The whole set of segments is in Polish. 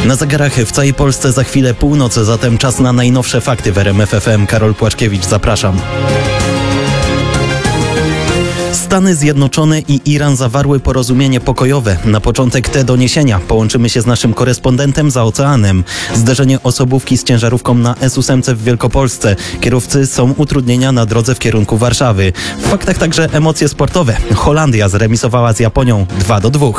Na zegarach w całej Polsce za chwilę północ, zatem czas na najnowsze fakty w RMF FM. Karol Płaczkiewicz, zapraszam. Stany Zjednoczone i Iran zawarły porozumienie pokojowe. Na początek te doniesienia. Połączymy się z naszym korespondentem za oceanem. Zderzenie osobówki z ciężarówką na S8 w Wielkopolsce. Kierowcy są utrudnienia na drodze w kierunku Warszawy. W faktach także emocje sportowe. Holandia zremisowała z Japonią 2-2.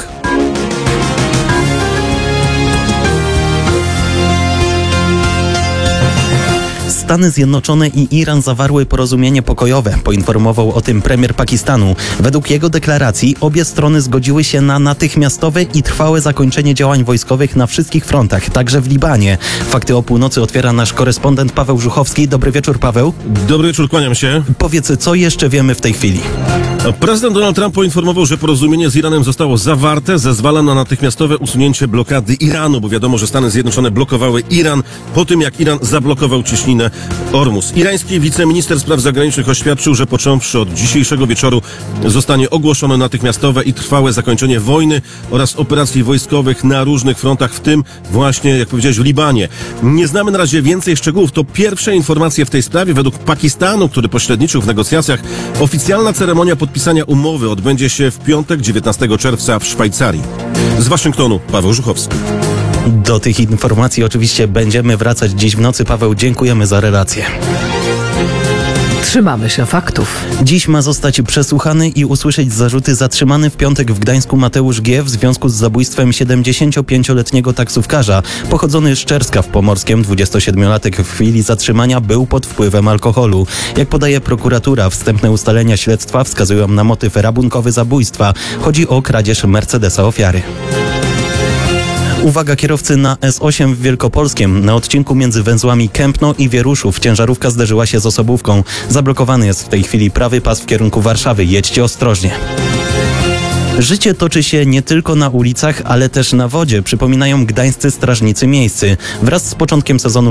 Stany Zjednoczone i Iran zawarły porozumienie pokojowe. Poinformował o tym premier Pakistanu. Według jego deklaracji obie strony zgodziły się na natychmiastowe i trwałe zakończenie działań wojskowych na wszystkich frontach, także w Libanie. Fakty o północy otwiera nasz korespondent Paweł Żuchowski. Dobry wieczór, Paweł. Dobry wieczór, kłaniam się. Powiedz, co jeszcze wiemy w tej chwili? Prezydent Donald Trump poinformował, że porozumienie z Iranem zostało zawarte. Zezwala na natychmiastowe usunięcie blokady Iranu, bo wiadomo, że Stany Zjednoczone blokowały Iran po tym, jak Iran zablokował cieśninę Ormus. Irański wiceminister spraw zagranicznych oświadczył, że począwszy od dzisiejszego wieczoru zostanie ogłoszone natychmiastowe i trwałe zakończenie wojny oraz operacji wojskowych na różnych frontach, w tym właśnie, jak powiedziałeś, w Libanie. Nie znamy na razie więcej szczegółów. To pierwsze informacje w tej sprawie. Według Pakistanu, który pośredniczył w negocjacjach, oficjalna ceremonia podpisania umowy odbędzie się w piątek, 19 czerwca w Szwajcarii. Z Waszyngtonu Paweł Żuchowski. Do tych informacji oczywiście będziemy wracać dziś w nocy. Paweł, dziękujemy za relację. Trzymamy się faktów. Dziś ma zostać przesłuchany i usłyszeć zarzuty zatrzymany w piątek w Gdańsku Mateusz G. w związku z zabójstwem 75-letniego taksówkarza. Pochodzony z Czerska w Pomorskiem, 27-latek w chwili zatrzymania był pod wpływem alkoholu. Jak podaje prokuratura, wstępne ustalenia śledztwa wskazują na motyw rabunkowy zabójstwa. Chodzi o kradzież Mercedesa ofiary. Uwaga kierowcy na S8 w Wielkopolskiem. Na odcinku między węzłami Kępno i Wieruszów ciężarówka zderzyła się z osobówką. Zablokowany jest w tej chwili prawy pas w kierunku Warszawy. Jedźcie ostrożnie. Życie toczy się nie tylko na ulicach, ale też na wodzie, przypominają gdańscy strażnicy miejscy. Wraz z początkiem sezonu